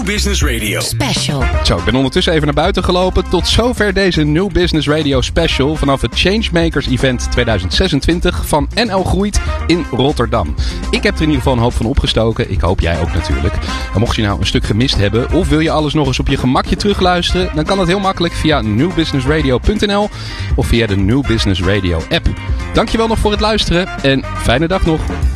Business Radio Special. Zo, ik ben ondertussen even naar buiten gelopen. Tot zover deze New Business Radio Special vanaf het Changemakers Event 2026 van NL Groeit in Rotterdam. Ik heb er in ieder geval een hoop van opgestoken. Ik hoop jij ook natuurlijk. En mocht je nou een stuk gemist hebben of wil je alles nog eens op je gemakje terugluisteren, dan kan dat heel makkelijk via newbusinessradio.nl of via de New Business Radio app. Dankjewel nog voor het luisteren en fijne dag nog.